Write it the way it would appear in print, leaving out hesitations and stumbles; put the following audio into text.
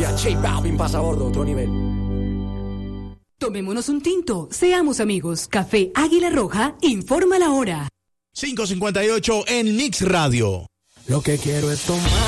Colombia, J Balvin pasa a bordo, otro nivel. Tomémonos un tinto, seamos amigos. Café Águila Roja, informa la hora. 5:58 en Mix Radio. Lo que quiero es tomar.